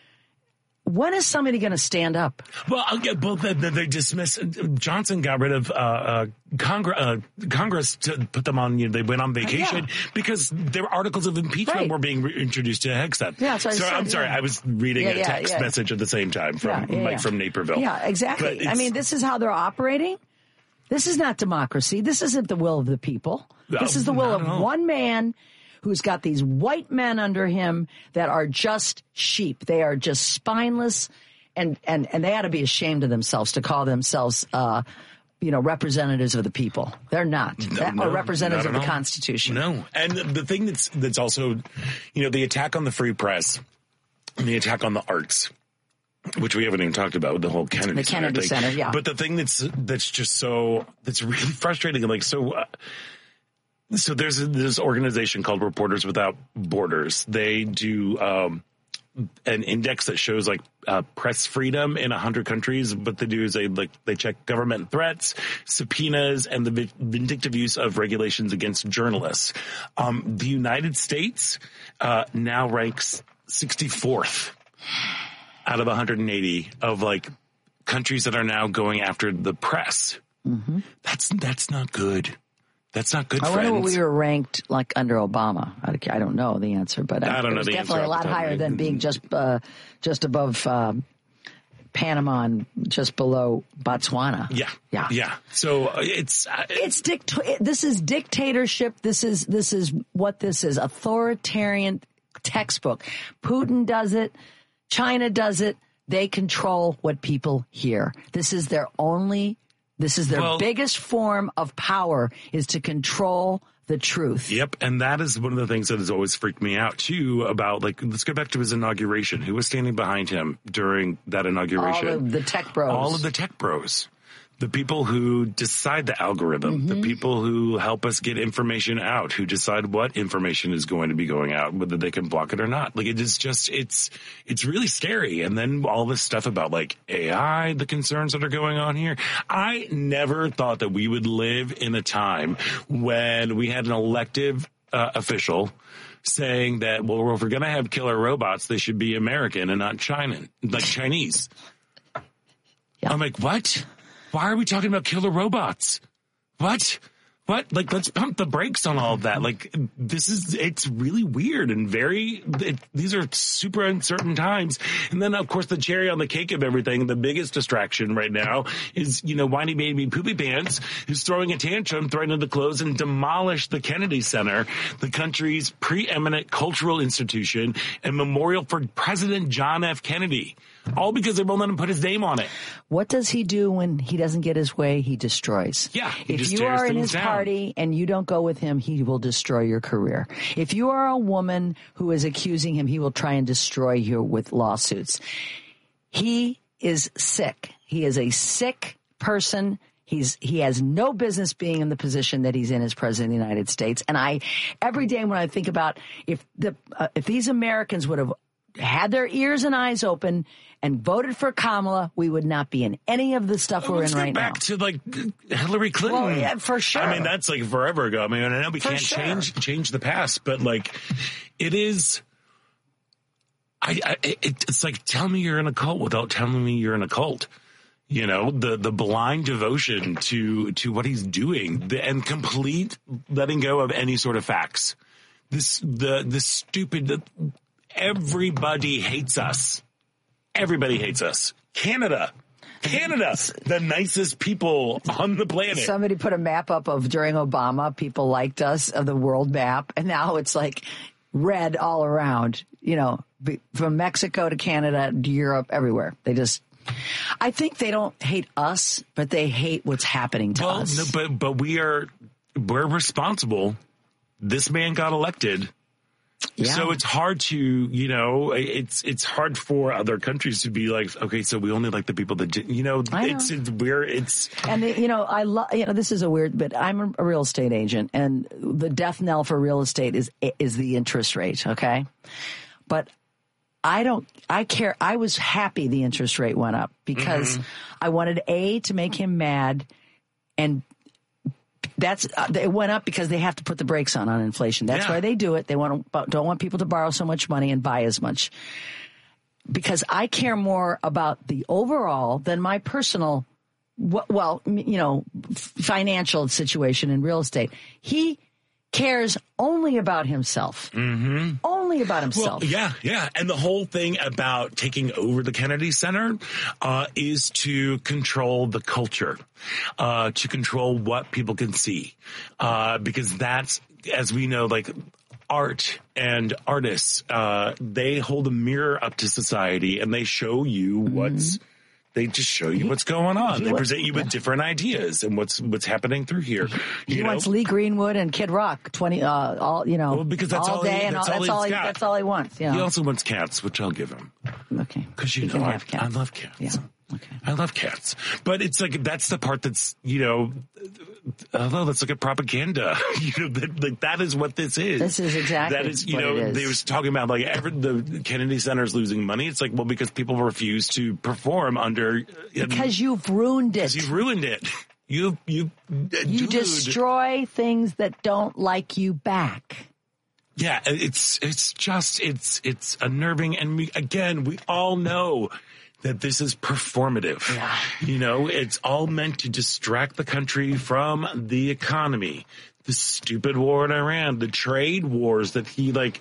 When is somebody going to stand up? Well, I'll get both. They, they dismiss. Johnson got rid of uh, uh, Congress. Uh, Congress to put them on. You know, they went on vacation Yeah. because there were articles of impeachment Right. were being re- introduced to Hegseth. Yeah, that's what I so said, I'm sorry, yeah. I was reading Yeah, a yeah, text yeah. message at the same time from Yeah, yeah, Mike yeah. from Naperville. Yeah, exactly. But I mean, this is how they're operating. This is not democracy. This isn't the will of the people. This No, is the will not of at all. one man who's got these white men under him that are just sheep. They are just spineless, and, and, and they ought to be ashamed of themselves to call themselves, uh, you know, representatives of the people. They're not. No, That- no, or representatives not of at the all. Constitution. No. And the thing that's that's also, you know, the attack on the free press, and the attack on the arts, which we haven't even talked about with the whole Kennedy The Center Kennedy thing. Center, yeah. But the thing that's that's just so that's really frustrating, and like so. Uh, so there's a, this organization called Reporters Without Borders. They do um, an index that shows like uh, press freedom in a hundred countries. What they do is they like they check government threats, subpoenas, and the vi- vindictive use of regulations against journalists. Um, the United States uh, now ranks sixty-fourth out of one hundred eighty of like countries that are now going after the press. Mm-hmm. That's that's not good. That's not good. I friends. wonder what we were ranked like under Obama. I, I don't know the answer, but I don't it know was the definitely answer a lot off the top of higher my than head. being just uh, just above um, Panama and just below Botswana. Yeah, Yeah. yeah. So uh, it's uh, It's dict- This is dictatorship. This is this is what this is. Authoritarian textbook. Putin does it. China does it. They control what people hear. This is their only. This is their Well- biggest form of power, is to control the truth. Yep, and that is one of the things that has always freaked me out too. About like, let's go back to his inauguration. Who was standing behind him during that inauguration? All of the tech bros. All of the tech bros. The people who decide the algorithm, Mm-hmm. the people who help us get information out, who decide what information is going to be going out, whether they can block it or not. Like it is just, it's, it's really scary. And then all this stuff about like A I, the concerns that are going on here. I never thought that we would live in a time when we had an elective uh, official saying that, well, if we're going to have killer robots, they should be American and not China, like Chinese. Yeah. I'm like, what? Why are we talking about killer robots? What? What? Like, let's pump the brakes on all of that. Like, this is, it's really weird and very, it, these are super uncertain times. And then, of course, the cherry on the cake of everything, the biggest distraction right now is, you know, whiny baby poopy pants who's throwing a tantrum, threatening to close and demolish the Kennedy Center, the country's preeminent cultural institution and memorial for President John F. Kennedy. All because they won't let him put his name on it. What does he do when he doesn't get his way? He destroys. Yeah, he If just you tears are in things his down. party and you don't go with him, he will destroy your career. If you are a woman who is accusing him, he will try and destroy you with lawsuits. He is sick. He is a sick person. He's, he has no business being in the position that he's in as president of the United States. And I, every day when I think about if the, uh, if these Americans would have had their ears and eyes open and voted for Kamala, we would not be in any of the stuff we're Let's in go right back now. to like Hillary Clinton. Well, yeah, for sure. I mean, that's like forever ago. I mean, I know we For can't sure. change change the past, but like it is. I, I it, it's like tell me you're in a cult without telling me you're in a cult. You know, the the blind devotion to to what he's doing, the, and complete letting go of any sort of facts. This the the stupid. The, everybody hates us. Everybody hates us. Canada. Canada, the nicest people on the planet. Somebody put a map up of during Obama, people liked us, of the world map, and now it's like red all around, you know, be- from Mexico to Canada to Europe, everywhere. They just, I think they don't hate us, but they hate what's happening to well, us. no, but but we are we're responsible. This man got elected. Yeah. So it's hard to, you know, it's it's hard for other countries to be like, okay, so we only like the people that, did, you know, I know. it's it's weird. It's and the, you know, I love, you know, this is a weird bit. I'm a real estate agent, and the death knell for real estate is is the interest rate. Okay, but I don't, I care. I was happy the interest rate went up because mm-hmm. I wanted A, to make him mad, and that's, uh, it went up because they have to put the brakes on on inflation. That's yeah. why they do it. They want to, don't want people to borrow so much money and buy as much. Because I care more about the overall than my personal, well, you know, financial situation in real estate. He cares only about himself. Mm-hmm. Only about himself. Well, yeah, yeah. And the whole thing about taking over the Kennedy Center uh, is to control the culture, uh, to control what people can see. Uh, because that's, as we know, like, art and artists, uh, they hold a mirror up to society and they show you what's, mm-hmm. they just show you what's going on. They present you with different ideas and what's what's happening through here. You he know? wants Lee Greenwood and Kid Rock twenty, uh, all you know, well, because that's all, all day he, and all, that's all, that's all he, got. that's all he wants. Yeah. He also wants cats, which I'll give him. Okay, because you he know I, cats. I love cats. Yeah. Okay. I love cats, but it's like that's the part that's, you know, although let's look at propaganda. You know, that, like that is what this is. This is exactly that is. You what know, it is. they was talking about like every, the Kennedy Center is losing money. It's like, well, because people refuse to perform under because you've ruined it. Because you've ruined it. You you you dude. destroy things that don't like you back. Yeah, it's it's just it's it's unnerving, and we, again, we all know that this is performative. Yeah. You know, it's all meant to distract the country from the economy. The stupid war in Iran, the trade wars that he like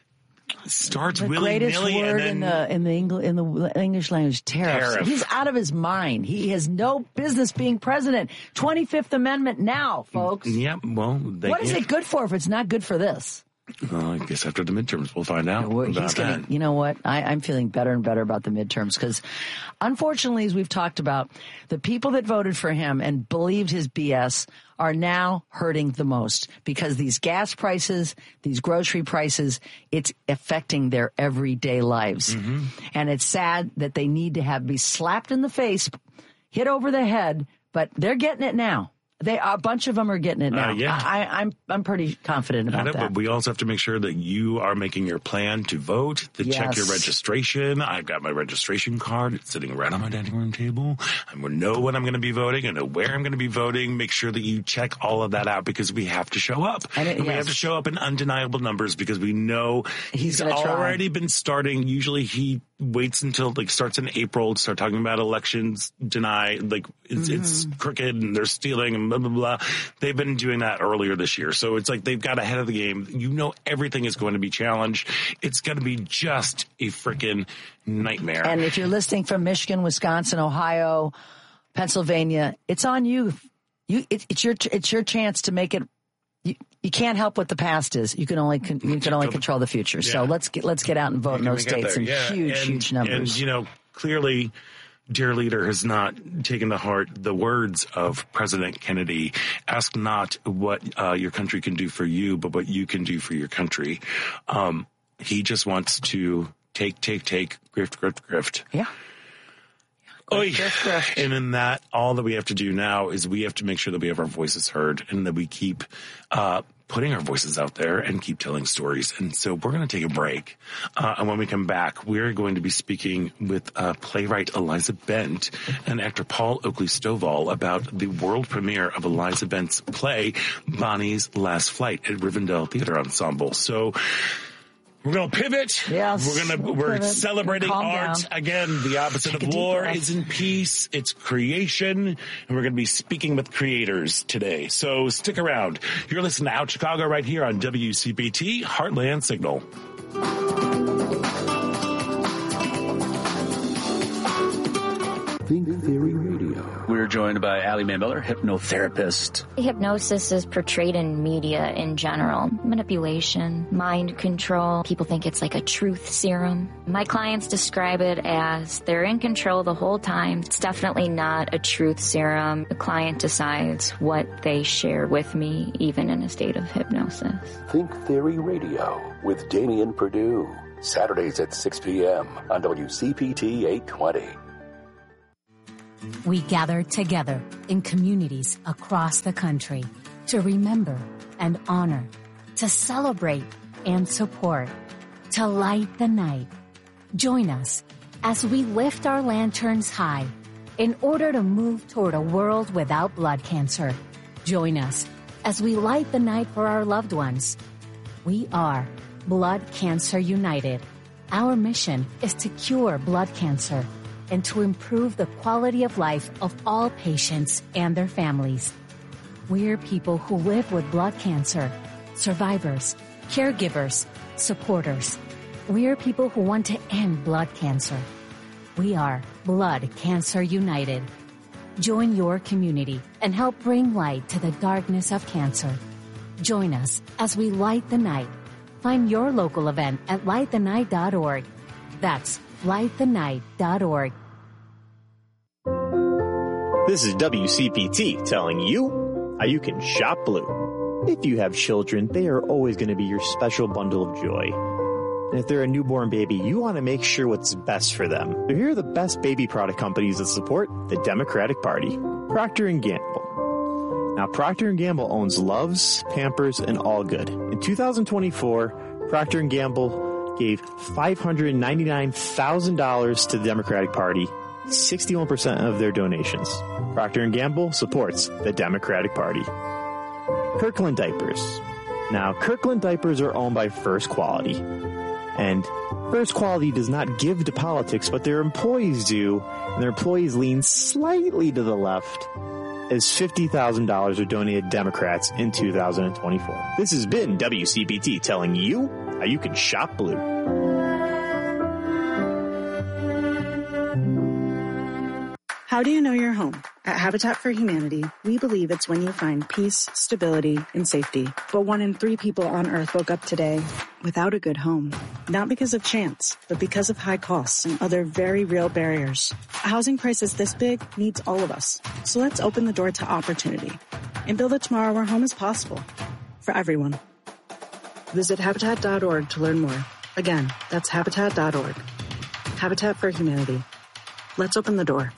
starts the willy greatest nilly. word And then, in the in the English in the English language, tariffs. Tariff. He's out of his mind. He has no business being president. twenty-fifth Amendment now, folks. Yeah, well, they what is can't. it good for if it's not good for this? Well, I guess after the midterms, we'll find out We're, about he's gonna, that. You know what? I, I'm feeling better and better about the midterms because, unfortunately, as we've talked about, the people that voted for him and believed his B S are now hurting the most because these gas prices, these grocery prices, it's affecting their everyday lives. Mm-hmm. And it's sad that they need to have be slapped in the face, hit over the head, but they're getting it now. They a bunch of them are getting it now. Uh, yeah. I, I'm I'm pretty confident about I know, that. but we also have to make sure that you are making your plan to vote, to Yes. check your registration. I've got my registration card. It's sitting right on my dining room table. I know when I'm going to be voting. I know where I'm going to be voting. Make sure that you check all of that out because we have to show up. And it- And we yes. have to show up in undeniable numbers because we know He's he's, gonna try. already been starting. Usually he waits until like starts in April to start talking about elections, deny, like it's, Mm-hmm. it's crooked and they're stealing and blah, blah, blah. They've been doing that earlier this year. So it's like they've got ahead of the game. You know, everything is going to be challenged. It's going to be just a freaking nightmare. And if you're listening from Michigan, Wisconsin, Ohio, Pennsylvania, it's on you. You, it, it's your, it's your chance to make it. You, you can't help what the past is. You can only, con, you can only control the future. Yeah. So let's get, let's get out and vote in Can those we get states there? in Yeah. huge, and, huge numbers. And, you know, clearly, dear leader has not taken to heart the words of President Kennedy. Ask not what uh, your country can do for you, but what you can do for your country. Um, he just wants to take, take, take, grift, grift, grift. Yeah. Oy. Grift, grift. And in that, all that we have to do now is we have to make sure that we have our voices heard and that we keep uh, putting our voices out there and keep telling stories. And so we're going to take a break. Uh, and when we come back, we're going to be speaking with uh, playwright Eliza Bent and actor Paul Oakley Stovall about the world premiere of Eliza Bent's play, Bonnie's Last Flight at Rivendell Theater Ensemble. So we're going to pivot. Yes, We're going to, we'll we're pivot. celebrating Calm art. down. Again, the opposite Take a of deep war breath. is in peace. It's creation. And we're going to be speaking with creators today. So stick around. You're listening to Out Chicago right here on W C P T Heartland Signal. Think Theory Radio. We're joined by Allie Mae Miller, hypnotherapist. Hypnosis is portrayed in media in general. Manipulation, mind control. People think it's like a truth serum. My clients describe it as they're in control the whole time. It's definitely not a truth serum. The client decides what they share with me, even in a state of hypnosis. Think Theory Radio with Damian Perdue. Saturdays at six p.m. on W C P T eight twenty. We gather together in communities across the country to remember and honor, to celebrate and support, to light the night. Join us as we lift our lanterns high in order to move toward a world without blood cancer. Join us as we light the night for our loved ones. We are Blood Cancer United. Our mission is to cure blood cancer and to improve the quality of life of all patients and their families. We're people who live with blood cancer, survivors, caregivers, supporters. We're people who want to end blood cancer. We are Blood Cancer United. Join your community and help bring light to the darkness of cancer. Join us as we light the night. Find your local event at light the night dot org. That's light the night dot org. This is W C P T telling you how you can shop blue. If you have children, they are always going to be your special bundle of joy. And if they're a newborn baby, you want to make sure what's best for them. So here are the best baby product companies that support the Democratic Party. Procter and Gamble. Now, Procter and Gamble owns Luvs, Pampers, and All Good. In two thousand twenty-four, Procter and Gamble gave five hundred ninety-nine thousand dollars to the Democratic Party, sixty-one percent of their donations. Procter and Gamble supports the Democratic Party. Kirkland Diapers. Now, Kirkland Diapers are owned by First Quality. And First Quality does not give to politics, but their employees do, and their employees lean slightly to the left, as fifty thousand dollars are donated to Democrats in two thousand twenty-four. This has been W C P T telling you how you can shop blue. How do you know you're home? At Habitat for Humanity, we believe it's when you find peace, stability, and safety. But one in three people on Earth woke up today without a good home. Not because of chance, but because of high costs and other very real barriers. A housing crisis this big needs all of us. So let's open the door to opportunity and build a tomorrow where home is possible for everyone. Visit Habitat dot org to learn more. Again, that's Habitat dot org. Habitat for Humanity. Let's open the door.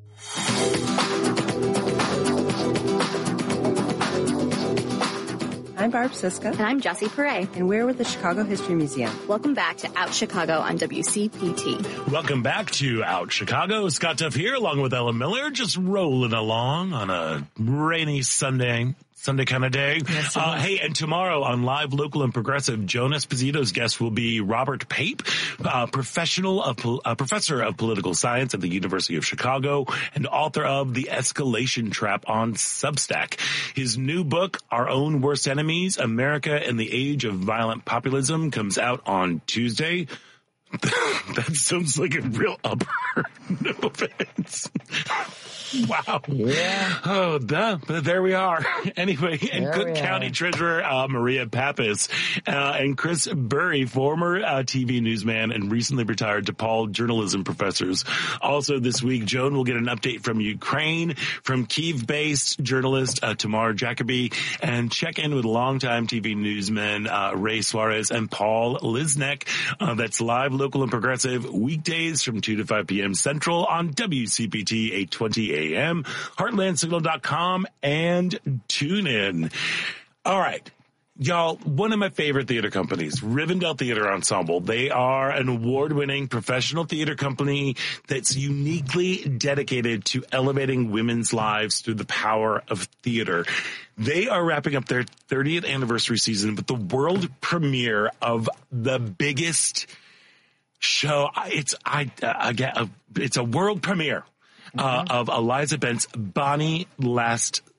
I'm Barb Siska. And I'm Jessie Perret. And we're with the Chicago History Museum. Welcome back to Out Chicago on W C P T. Welcome back to Out Chicago. Scott Duff here, along with Ella Miller, just rolling along on a rainy Sunday. Sunday kind of day. Yes, uh, hey, and tomorrow on Live, Local, and Progressive, Joan Esposito's guest will be Robert Pape, uh, professional of, uh, professor of political science at the University of Chicago and author of The Escalation Trap on Substack. His new book, Our Own Worst Enemies, America in the Age of Violent Populism, comes out on Tuesday. That sounds like a real upper. No offense. Wow. Yeah. Oh, duh. But there we are. Anyway, and there Cook County are. Treasurer uh, Maria Pappas uh, and Chris Burry, former uh, T V newsman and recently retired DePaul journalism professors. Also this week, Joan will get an update from Ukraine, from Kyiv-based journalist uh, Tamar Jacoby, and check in with longtime T V newsmen uh, Ray Suarez and Paul Lisnek. Uh, that's Live, Local, and Progressive weekdays from two to five p.m. Central on W C P T eight twenty A M, heartland signal dot com, and TuneIn. All right. Y'all, one of my favorite theater companies, Rivendell Theater Ensemble. They are an award-winning professional theater company that's uniquely dedicated to elevating women's lives through the power of theater. They are wrapping up their thirtieth anniversary season with the world premiere of the biggest show. It's I again, it's a world premiere. Uh, of Eliza Bent's Bonnie Last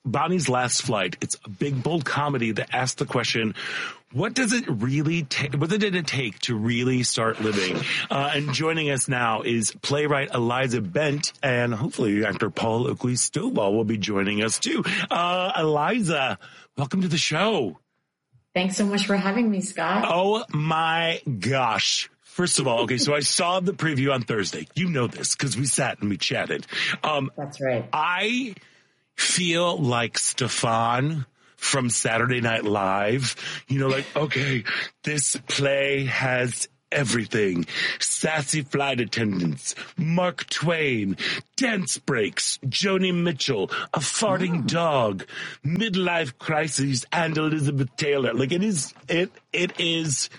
Bonnie's Last Flight. It's a big, bold comedy that asks the question, what does it really take? What did it take to really start living? Uh, and joining us now is playwright Eliza Bent, and hopefully actor Paul Oakley Stovall will be joining us too. Uh, Eliza, welcome to the show. Thanks so much for having me, Scott. Oh my gosh. First of all, okay, so I saw the preview on Thursday. You know this because we sat and we chatted. Um, That's right. I feel like Stefan from Saturday Night Live, you know, like, okay, this play has everything. Sassy flight attendants, Mark Twain, dance breaks, Joni Mitchell, a farting oh. dog, midlife crises, and Elizabeth Taylor. Like it is, it, it is,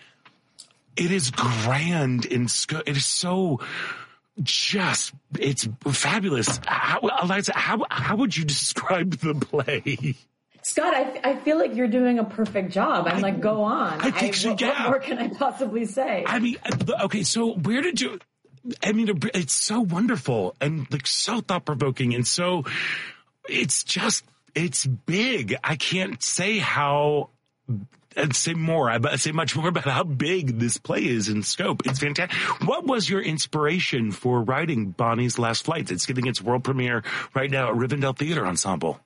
it is grand in scope. It is so just, it's fabulous. How, Eliza, how, how would you describe the play? Scott, I, I feel like you're doing a perfect job. I'm I, like, go on. I think I, so, what, yeah. What more can I possibly say? I mean, okay, so where did you, I mean, it's so wonderful and like so thought-provoking and so, it's just, it's big. I can't say how, I'd say more, I'd say much more about how big this play is in scope. It's fantastic. What was your inspiration for writing Bonnie's Last Flight? It's getting its world premiere right now at Rivendell Theater Ensemble.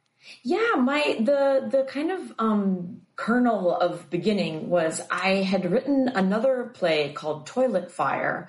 Yeah, my the the kind of um, kernel of beginning was I had written another play called Toilet Fire.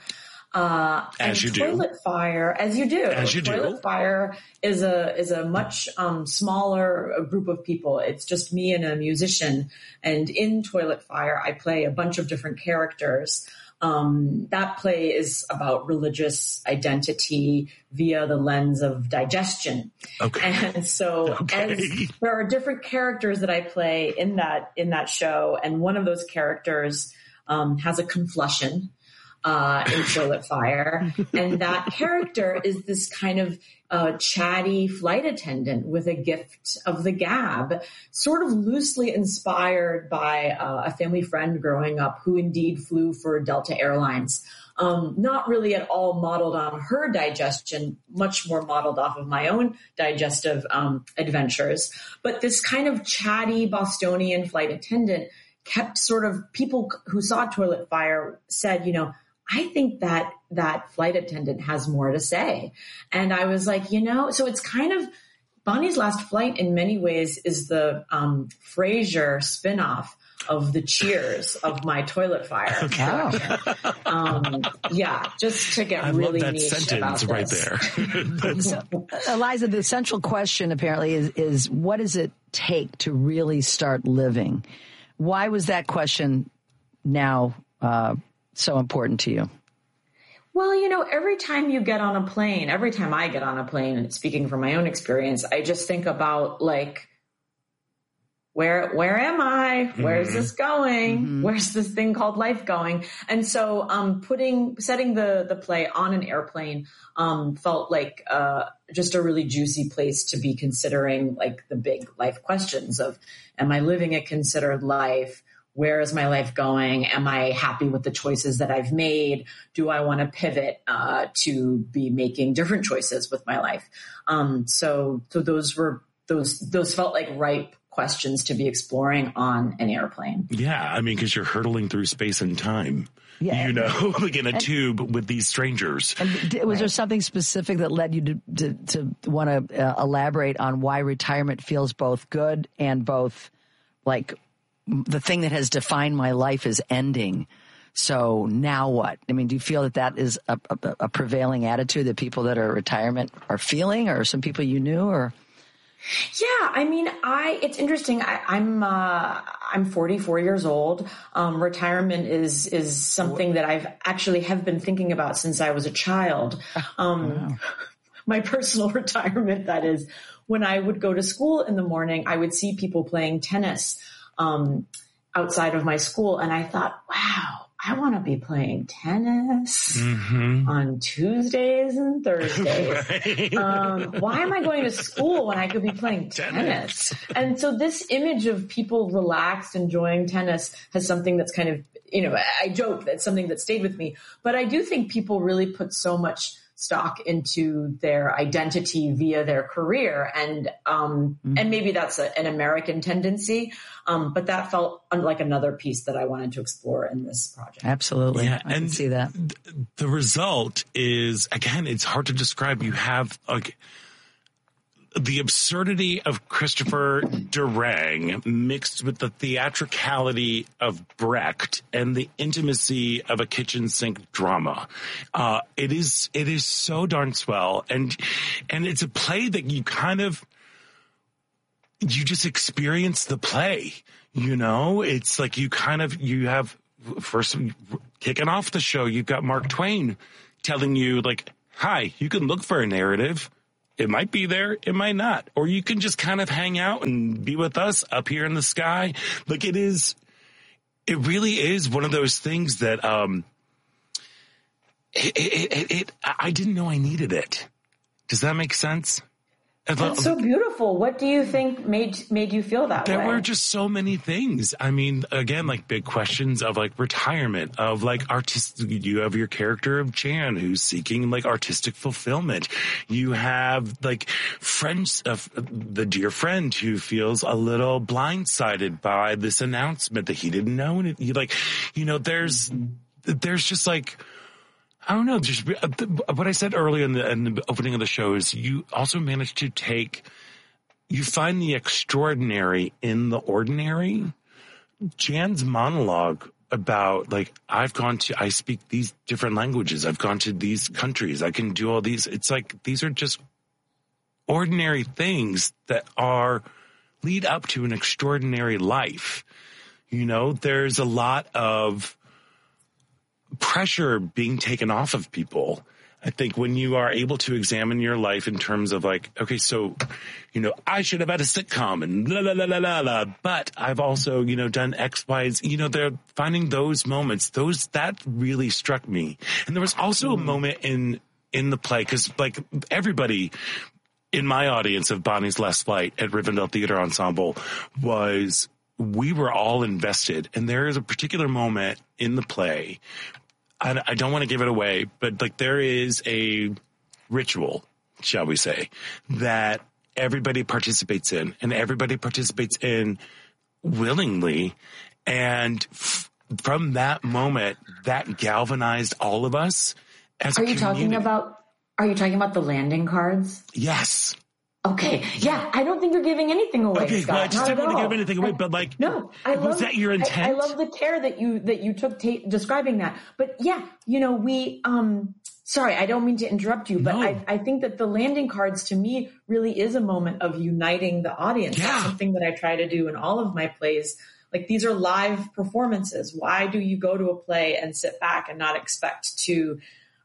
Uh, as you Toilet do. Fire, as you do. As you Toilet do. Fire is a is a much um, smaller group of people. It's just me and a musician. And in Toilet Fire, I play a bunch of different characters. Um, that play is about religious identity via the lens of digestion. Okay. And so okay. as there are different characters that I play in that, in that show. And one of those characters, um, has a conflusion, uh, in Toilet Fire. And that character is this kind of, uh, chatty flight attendant with a gift of the gab, sort of loosely inspired by uh, a family friend growing up who indeed flew for Delta Airlines. Um, not really at all modeled on her digestion, much more modeled off of my own digestive um, adventures. But this kind of chatty Bostonian flight attendant kept sort of, people who saw Toilet Fire said, you know, I think that that flight attendant has more to say. And I was like, you know, so it's kind of, Bonnie's Last Flight in many ways is the um, Frasier spinoff of the Cheers of my Toilet Fire. Okay. Um, yeah, just to get I really love that niche sentence about right this. there. So, Eliza, the central question apparently is, is what does it take to really start living? Why was that question now uh, so important to you? Well, you know, every time you get on a plane, every time I get on a plane, and speaking from my own experience, I just think about like, where, where am I? Where's mm-hmm. this going? Mm-hmm. Where's this thing called life going? And so, um, putting, setting the, the play on an airplane, um, felt like, uh, just a really juicy place to be considering like the big life questions of, am I living a considered life? Where is my life going? Am I happy with the choices that I've made? Do I want to pivot uh, to be making different choices with my life? Um, so, so those were those those felt like ripe questions to be exploring on an airplane. Yeah, I mean, because you're hurtling through space and time. Yeah, you know, like in a and, tube with these strangers. And was right. there something specific that led you to to, to want to uh, elaborate on why retirement feels both good and both like the thing that has defined my life is ending? So now what? I mean, do you feel that that is a, a, a prevailing attitude that people that are retirement are feeling, or some people you knew, or? Yeah, I mean, I, it's interesting. I, I'm, uh, I'm forty-four years old. Um, retirement is, is something that I've actually have been thinking about since I was a child. Um, wow. My personal retirement, that is. When I would go to school in the morning, I would see people playing tennis, um, outside of my school. And I thought, wow, I want to be playing tennis mm-hmm. on Tuesdays and Thursdays. Right. Um, why am I going to school when I could be playing tennis? tennis? And so this image of people relaxed, enjoying tennis has something that's kind of, you know, I joke that's something that stayed with me. But I do think people really put so much stock into their identity via their career. And, um, mm-hmm. and maybe that's a, an American tendency. Um, but that felt like another piece that I wanted to explore in this project. Absolutely. Yeah, I and can see that. Th- the result is, again, it's hard to describe. You have like the absurdity of Christopher Durang mixed with the theatricality of Brecht and the intimacy of a kitchen sink drama. Uh, it is, it is so darn swell. And, and it's a play that you kind of, you just experience the play, you know, it's like you kind of, you have first kicking off the show, you've got Mark Twain telling you like, hi, you can look for a narrative. It might be there, it might not. Or you can just kind of hang out and be with us up here in the sky. Like it is, it really is one of those things that, um, it, it, it, it I didn't know I needed it. Does that make sense? That's so beautiful. What do you think made made you feel that there way? There were just so many things. I mean, again, like big questions of like retirement, of like artistic. You have your character of Jan who's seeking like artistic fulfillment. You have like friends of the dear friend who feels a little blindsided by this announcement that he didn't know. And it, like, you know, there's there's just like. I don't know. Just what I said earlier in the, in the opening of the show is you also managed to take, you find the extraordinary in the ordinary. Jan's monologue about like, I've gone to, I speak these different languages. I've gone to these countries. I can do all these. It's like, these are just ordinary things that are lead up to an extraordinary life. You know, there's a lot of pressure being taken off of people. I think when you are able to examine your life in terms of like, okay, so, you know, I should have had a sitcom and la la la la la la, but I've also, you know, done X, Y, Z, you know, they're finding those moments, those, that really struck me. And there was also a moment in, in the play, cause like everybody in my audience of Bonnie's Last Flight at Rivendell Theater Ensemble was, we were all invested. And there is a particular moment in the play, I, I don't want to give it away, but like there is a ritual, shall we say, that everybody participates in, and everybody participates in willingly. And f- from that moment, that galvanized all of us as Are a you community. talking about, are you talking about the landing cards? Yes. Okay. Yeah. I don't think you're giving anything away. Okay. Scott. Well, I just Not didn't at want to all. give anything away, I, but like, no, I was love, that your intent? I, I love the care that you, that you took ta- describing that. But yeah, you know, we, um, sorry, I don't mean to interrupt you, but no. I, I think that the landing cards to me really is a moment of uniting the audience. Yeah. That's something that I try to do in all of my plays. Like these are live performances. Why do you go to a play and sit back and not expect to,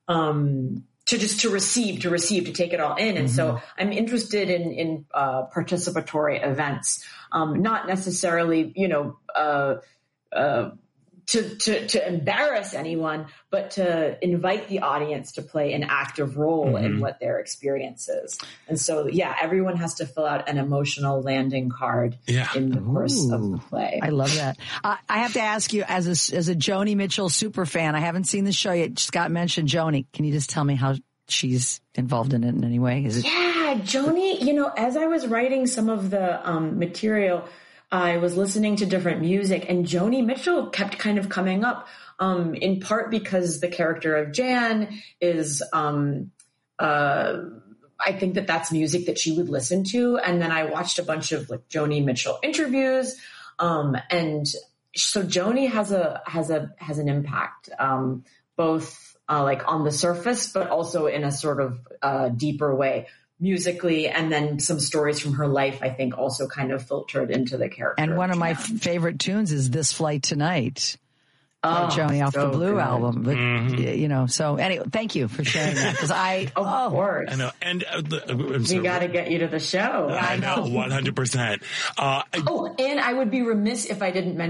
um, to just to receive, to receive, to take it all in. And mm-hmm. so I'm interested in, in, uh, participatory events, um, not necessarily, you know, uh, uh, to, to, to embarrass anyone, but to invite the audience to play an active role mm-hmm. in what their experience is. And so, yeah, everyone has to fill out an emotional landing card yeah. in the course Ooh, of the play. I love that. Uh, I have to ask you, as a, as a Joni Mitchell super fan, I haven't seen the show yet. Scott mentioned Joni. Can you just tell me how she's involved in it in any way? Is it? Yeah, Joni, you know, as I was writing some of the um, material, I was listening to different music, and Joni Mitchell kept kind of coming up, um, in part because the character of Jan is, um, uh, I think that that's music that she would listen to. And then I watched a bunch of like Joni Mitchell interviews. Um, and so Joni has a, has a, has an impact, um, both, uh, like on the surface, but also in a sort of, uh, deeper way. Musically, and then some stories from her life, I think, also kind of filtered into the character. And one of my Jan. favorite tunes is This Flight Tonight. Oh, Joni off so the Blue good. album. But, mm-hmm. you know, so anyway, thank you for sharing that. Because I, of oh, course. I know. And uh, the, I'm we got to get you to the show. I know, one hundred percent. Uh, oh, and I would be remiss if I didn't mention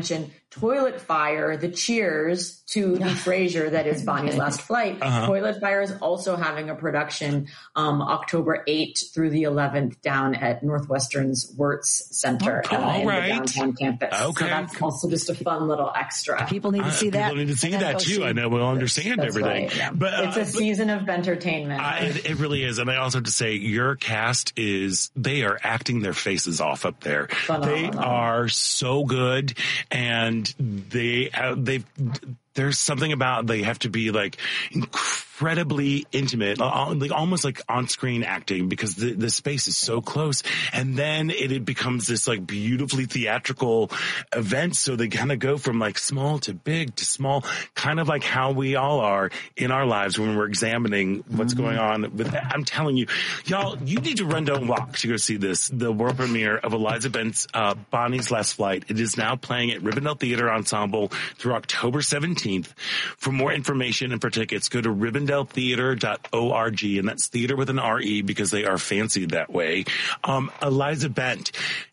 Toilet Fire, the cheers to the Frasier that is Bonnie's Last Flight. Uh-huh. Toilet Fire is also having a production um, October eighth through the eleventh down at Northwestern's Wirtz Center Oh, uh, all in right. the downtown campus. Okay. So that's also just a fun little extra. People need to Uh, see that. People need to see And then that go too. see- I know we'll understand That's everything. right, yeah. But uh, it's a but- season of entertainment. I, it, it really is. And I also have to say, your cast is, they are acting their faces off up there. Phenomenal. They are so good. And they, uh, they've, there's something about, they have to be like incredibly intimate, uh, like almost like on-screen acting, because the, the space is so close. And then it, it becomes this like beautifully theatrical event. So they kind of go from like small to big to small, kind of like how we all are in our lives when we're examining what's Mm-hmm. going on with, I'm telling you, y'all, you need to run, don't walk to go see this, the world premiere of Eliza Bent's uh, Bonnie's Last Flight. It is now playing at Rivendell Theater Ensemble through October seventeenth. For more information and for tickets, go to rivendell theater dot org, and that's theater with an R E because they are fancy that way. Um, Eliza Bent,